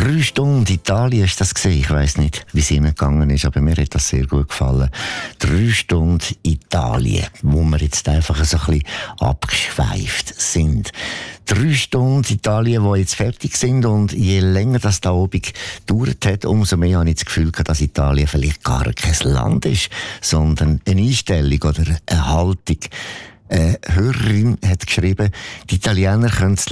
3 Stunden Italien ist das gesehen. Ich weiss nicht, wie es Ihnen gegangen ist, aber mir hat das sehr gut gefallen. 3 Stunden Italien, wo wir jetzt einfach so ein bisschen abgeschweift sind. 3 Stunden Italien, die jetzt fertig sind, und je länger das da oben gedauert hat, umso mehr habe ich das Gefühl gehabt, dass Italien vielleicht gar kein Land ist, sondern eine Einstellung oder eine Haltung. Eine Hörerin hat geschrieben, die Italiener können